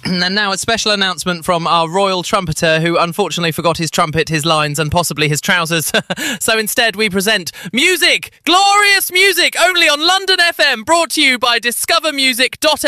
And now a special announcement from our royal trumpeter who unfortunately forgot his trumpet, his lines and possibly his trousers. So instead we present music, glorious music, only on London FM, brought to you by discovermusic.com.